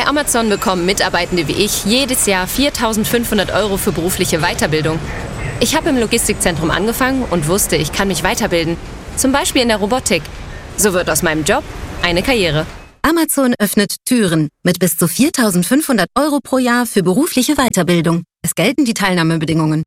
Bei Amazon bekommen Mitarbeitende wie ich jedes Jahr 4.500 € für berufliche Weiterbildung. Ich habe im Logistikzentrum angefangen und wusste, ich kann mich weiterbilden. Zum Beispiel in der Robotik. So wird aus meinem Job eine Karriere. Amazon öffnet Türen mit bis zu 4.500 € pro Jahr für berufliche Weiterbildung. Es gelten die Teilnahmebedingungen.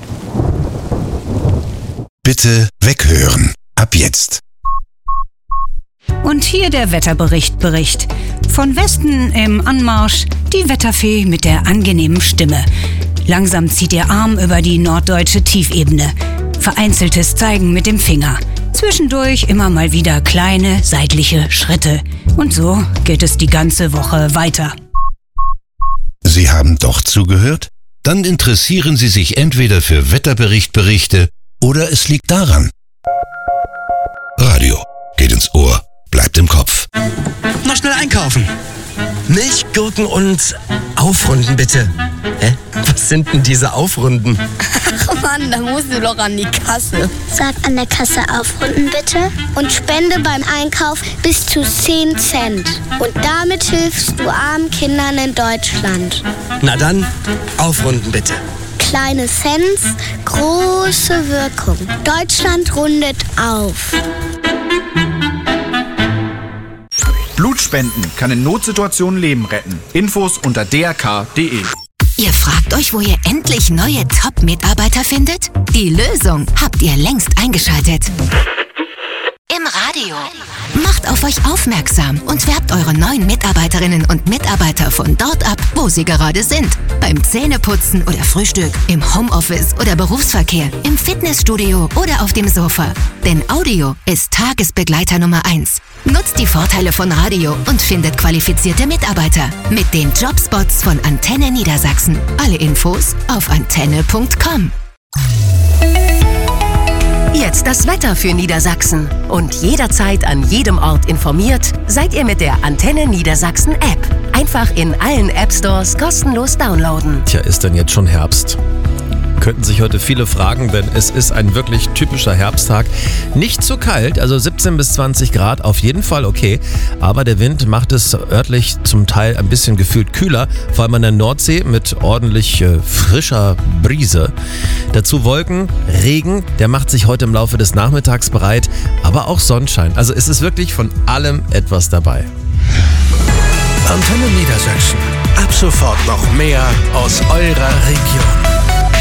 Bitte weghören. Ab jetzt. Und hier der Wetterbericht. Von Westen im Anmarsch die Wetterfee mit der angenehmen Stimme. Langsam zieht ihr Arm über die norddeutsche Tiefebene. Vereinzeltes Zeigen mit dem Finger. Zwischendurch immer mal wieder kleine seitliche Schritte. Und so geht es die ganze Woche weiter. Sie haben doch zugehört? Dann interessieren Sie sich entweder für Wetterberichte oder es liegt daran. Radio geht ins Ohr, bleibt im Kopf. Noch schnell einkaufen. Milch, Gurken und Aufrunden bitte. Hä? Was sind denn diese Aufrunden? Ach Mann, da musst du doch an die Kasse. Sag an der Kasse aufrunden bitte und spende beim Einkauf bis zu 10 Cent. Und damit hilfst du armen Kindern in Deutschland. Na dann, aufrunden bitte. Kleine Cents, große Wirkung. Deutschland rundet auf. Blutspenden kann in Notsituationen Leben retten. Infos unter drk.de. Ihr fragt euch, wo ihr endlich neue Top-Mitarbeiter findet? Die Lösung habt ihr längst eingeschaltet. Im Radio. Macht auf euch aufmerksam und werbt eure neuen Mitarbeiterinnen und Mitarbeiter von dort ab, wo sie gerade sind. Beim Zähneputzen oder Frühstück, im Homeoffice oder Berufsverkehr, im Fitnessstudio oder auf dem Sofa. Denn Audio ist Tagesbegleiter Nummer 1. Nutzt die Vorteile von Radio und findet qualifizierte Mitarbeiter mit den Jobspots von Antenne Niedersachsen. Alle Infos auf antenne.com. Jetzt das Wetter für Niedersachsen. Und jederzeit an jedem Ort informiert, seid ihr mit der Antenne Niedersachsen App. Einfach in allen App-Stores kostenlos downloaden. Tja, ist denn jetzt schon Herbst? Könnten sich heute viele fragen, denn es ist ein wirklich typischer Herbsttag. Nicht zu kalt, also 17 bis 20 Grad, auf jeden Fall okay. Aber der Wind macht es örtlich zum Teil ein bisschen gefühlt kühler, vor allem an der Nordsee mit ordentlich frischer Brise. Dazu Wolken, Regen, der macht sich heute im Laufe des Nachmittags bereit, aber auch Sonnenschein. Also es ist wirklich von allem etwas dabei. Antenne Niedersachsen. Ab sofort noch mehr aus eurer Region.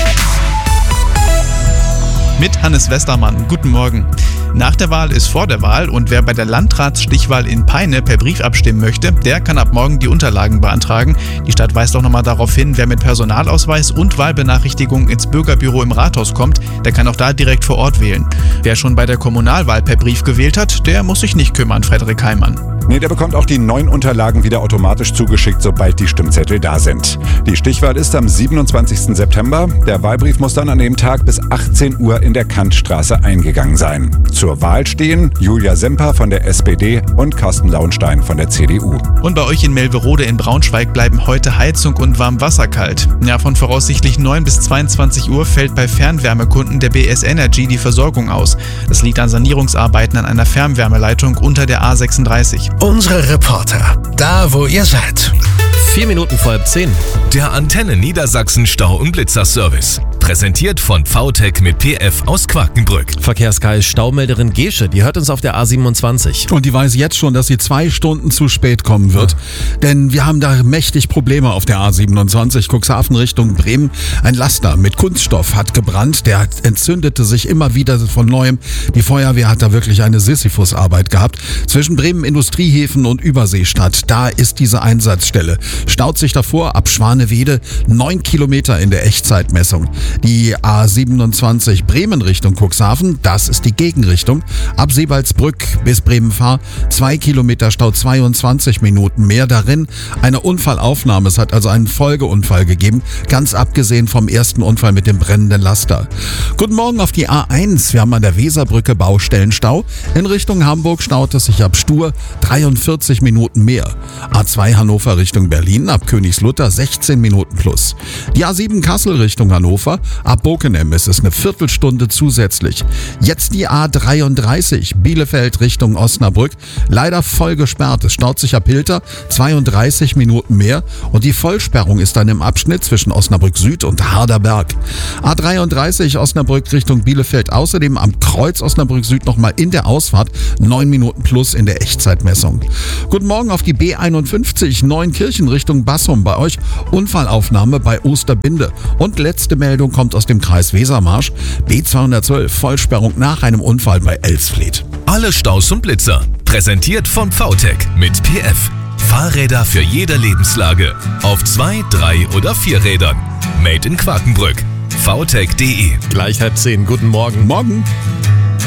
Mit Hannes Westermann. Guten Morgen. Nach der Wahl ist vor der Wahl und wer bei der Landratsstichwahl in Peine per Brief abstimmen möchte, der kann ab morgen die Unterlagen beantragen. Die Stadt weist auch nochmal darauf hin, wer mit Personalausweis und Wahlbenachrichtigung ins Bürgerbüro im Rathaus kommt, der kann auch da direkt vor Ort wählen. Wer schon bei der Kommunalwahl per Brief gewählt hat, der muss sich nicht kümmern, Frederik Heimann. Nee, der bekommt auch die neuen Unterlagen wieder automatisch zugeschickt, sobald die Stimmzettel da sind. Die Stichwahl ist am 27. September. Der Wahlbrief muss dann an dem Tag bis 18 Uhr in der Kantstraße eingegangen sein. Zur Wahl stehen Julia Semper von der SPD und Carsten Launstein von der CDU. Und bei euch in Melverode in Braunschweig bleiben heute Heizung und Warmwasser kalt. Ja, von voraussichtlich 9 bis 22 Uhr fällt bei Fernwärmekunden der BS Energy die Versorgung aus. Das liegt an Sanierungsarbeiten an einer Fernwärmeleitung unter der A36. Unsere Reporter, da wo ihr seid. 4 Minuten vor 10. Der Antenne Niedersachsen Stau- und Blitzerservice. Präsentiert von VTech mit PF aus Quakenbrück. Verkehrskais Staumelderin Gesche, die hört uns auf der A27. Und die weiß jetzt schon, dass sie 2 Stunden zu spät kommen wird. Denn wir haben da mächtig Probleme auf der A27, Cuxhaven Richtung Bremen. Ein Laster mit Kunststoff hat gebrannt, der entzündete sich immer wieder von Neuem. Die Feuerwehr hat da wirklich eine Sisyphus-Arbeit gehabt. Zwischen Bremen Industriehäfen und Überseestadt, da ist diese Einsatzstelle. Staut sich davor ab Schwanewede 9 Kilometer in der Echtzeitmessung. Die A27 Bremen Richtung Cuxhaven, das ist die Gegenrichtung. Ab Sebaldsbrück bis Bremen-Fahr 2 Kilometer Stau, 22 Minuten mehr darin. Eine Unfallaufnahme, es hat also einen Folgeunfall gegeben, ganz abgesehen vom ersten Unfall mit dem brennenden Laster. Guten Morgen auf die A1, wir haben an der Weserbrücke Baustellenstau. In Richtung Hamburg staut es sich ab Stur 43 Minuten mehr. A2 Hannover Richtung Berlin, ab Königslutter 16 Minuten plus. Die A7 Kassel Richtung Hannover Verkehr. Ab Bokenem ist es eine Viertelstunde zusätzlich. Jetzt die A33 Bielefeld Richtung Osnabrück. Leider voll gesperrt. Es staut sich ab Hilter 32 Minuten mehr und die Vollsperrung ist dann im Abschnitt zwischen Osnabrück Süd und Harderberg. A33 Osnabrück Richtung Bielefeld. Außerdem am Kreuz Osnabrück Süd nochmal in der Ausfahrt 9 Minuten plus in der Echtzeitmessung. Guten Morgen auf die B51 Neunkirchen Richtung Bassum. Bei euch Unfallaufnahme bei Osterbinde. Und letzte Meldung kommt aus dem Kreis Wesermarsch. B212 Vollsperrung nach einem Unfall bei Elsfleth. Alle Staus und Blitzer. Präsentiert von VTech mit PF. Fahrräder für jede Lebenslage. Auf 2, 3 oder 4 Rädern. Made in Quakenbrück. vtech.de. Gleich 9:30. Guten Morgen. Morgen.